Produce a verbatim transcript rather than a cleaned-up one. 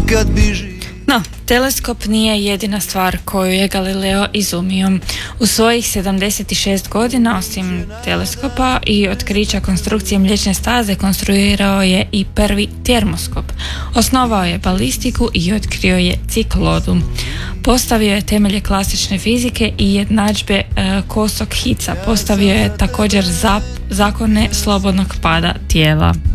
kad biži. No, teleskop nije jedina stvar koju je Galileo izumio. U svojih sedamdeset šest godina, osim teleskopa i otkrića konstrukcije Mliječne staze, konstruirao je i prvi termoskop. Osnovao je balistiku i otkrio je ciklodu. Postavio je temelje klasične fizike i jednadžbe e, kosog hica. Postavio je također zap, zakone slobodnog pada tijela.